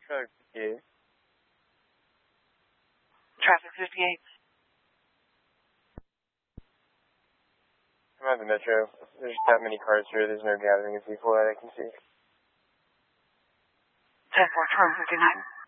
Traffic 58. Traffic 58. I'm at the Metro. There's that many cars here. There's no gathering of people that I can see. 10-4, Charlie 59.